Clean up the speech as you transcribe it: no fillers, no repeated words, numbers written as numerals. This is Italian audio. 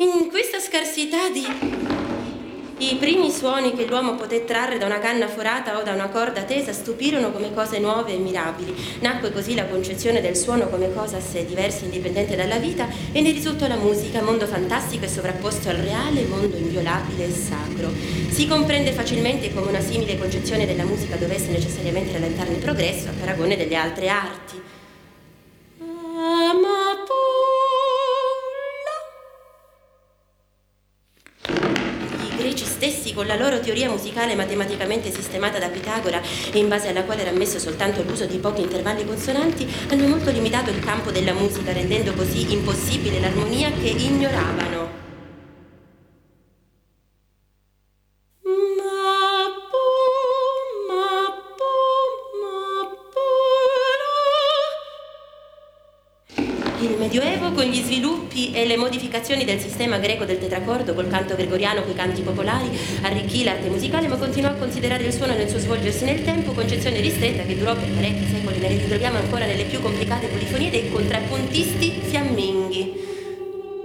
In questa scarsità i primi suoni che l'uomo poté trarre da una canna forata o da una corda tesa stupirono come cose nuove e mirabili. Nacque così la concezione del suono come cosa a sé diversa e indipendente dalla vita, e ne risultò la musica, mondo fantastico e sovrapposto al reale, mondo inviolabile e sacro. Si comprende facilmente come una simile concezione della musica dovesse necessariamente rallentarne il progresso a paragone delle altre arti. Stessi, con la loro teoria musicale matematicamente sistemata da Pitagora e in base alla quale era ammesso soltanto l'uso di pochi intervalli consonanti, hanno molto limitato il campo della musica, rendendo così impossibile l'armonia che ignoravano. Il Medioevo, con gli sviluppi e le modificazioni del sistema greco del tetracordo, col canto gregoriano, coi canti popolari, arricchì l'arte musicale, ma continuò a considerare il suono nel suo svolgersi nel tempo, concezione ristretta che durò per parecchi secoli. Ne ritroviamo ancora nelle più complicate polifonie dei contrappuntisti fiamminghi.